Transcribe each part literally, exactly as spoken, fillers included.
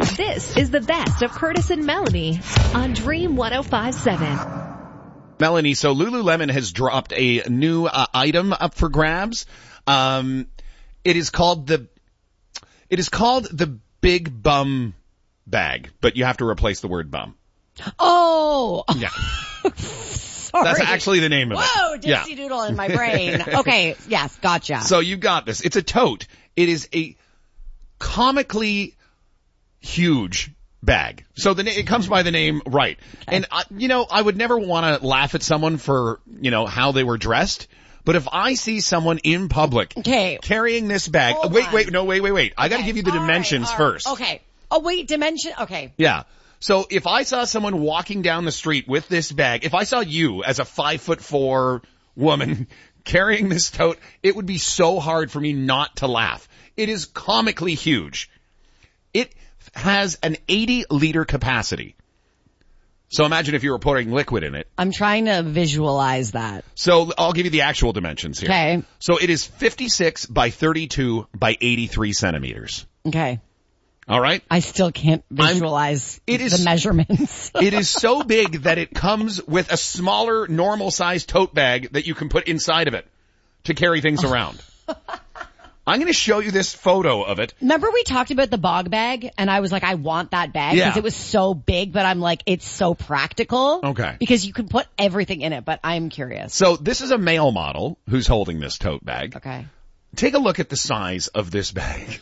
This is the best of Curtis and Melanie on Dream one oh five point seven. Melanie, so Lululemon has dropped a new uh, item up for grabs. Um, it is called the, it is called the Big Bum Bag, but you have to replace the word bum. Oh! Yeah. Sorry. That's actually the name of it. Whoa, Dixie Yeah. Doodle in my brain. Okay, yes, gotcha. So you got this. It's a tote. It is a comically huge bag. So the na- it comes by the name right. Okay. And, I, you know, I would never want to laugh at someone for, you know, how they were dressed. But if I see someone in public okay. carrying this bag, Hold wait, on. wait, no, wait, wait, wait. I got to Okay. give you the All dimensions right, all right. first. Okay. Oh, wait, dimension. Okay. Yeah. So if I saw someone walking down the street with this bag, if I saw you as a five foot four woman carrying this tote, it would be so hard for me not to laugh. It is comically huge. It has an eighty liter capacity. So imagine if you were pouring liquid in it. I'm trying to visualize that. So I'll give you the actual dimensions here. Okay. So it is fifty-six by thirty-two by eighty-three centimeters. Okay. All right? I still can't visualize it is, the measurements. It is so big that it comes with a smaller, normal-sized tote bag that you can put inside of it to carry things around. I'm going to show you this photo of it. Remember we talked about the bog bag, and I was like, I want that bag Yeah. because it was so big, but I'm like, it's so practical. Okay. Because you can put everything in it, but I'm curious. So this is a male model who's holding this tote bag. Okay. Take a look at the size of this bag.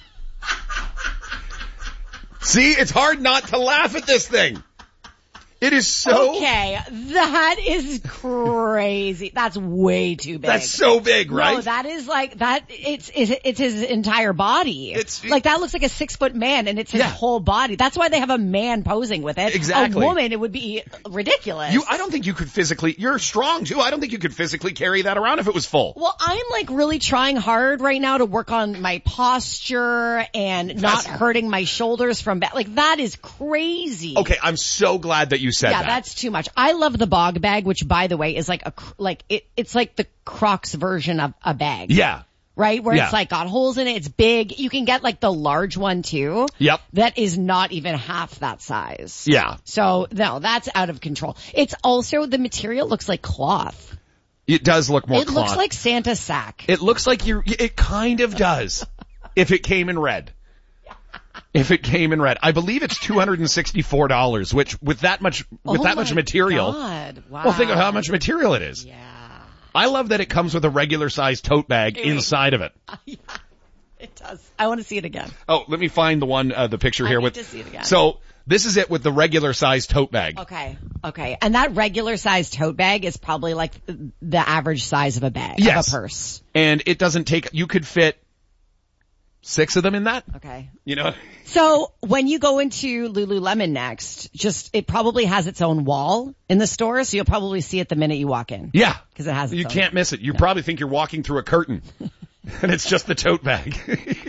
See, it's hard not to laugh at this thing. It is so... Okay, that is crazy. That's way too big. That's so big, right? No, that is like, that, it's, it's, it's his entire body. It's- like, that looks like a six foot man and it's his Yeah. whole body. That's why they have a man posing with it. Exactly. A woman, it would be ridiculous. You, I don't think you could physically... You're strong, too. I don't think you could physically carry that around if it was full. Well, I'm like really trying hard right now to work on my posture and not That's- hurting my shoulders from back. Like, that is crazy. Okay, I'm so glad that you said Yeah, that. that's too much. I love the bog bag, which by the way is like a, cr- like it, it's like the Crocs version of a bag. Yeah. Right? Where Yeah. it's like got holes in it. It's big. You can get like the large one too. Yep. That is not even half that size. Yeah. So no, that's out of control. It's also, the material looks like cloth. It does look more It cloth. looks like Santa's sack. It looks like you... It kind of does. If it came in red. If it came in red. I believe it's two hundred sixty-four dollars, which with that much, with Oh that much my material... God. Wow. Well, think of how much material it is. Yeah. I love that it comes with a regular sized tote bag Anyway. inside of it. Yeah, it does. I want to see it again. Oh, let me find the one, uh, the picture I here need with... to see it again. So, this is it with the regular sized tote bag. Okay. Okay. And that regular size tote bag is probably like the average size of a bag, Yes. of a purse. And it doesn't take... You could fit six of them in that. Okay. You know? So when you go into Lululemon next, just, it probably has its own wall in the store, so you'll probably see it the minute you walk in. Yeah. Because it has its You own. can't miss it. You probably think you're walking through a curtain. And it's just the tote bag.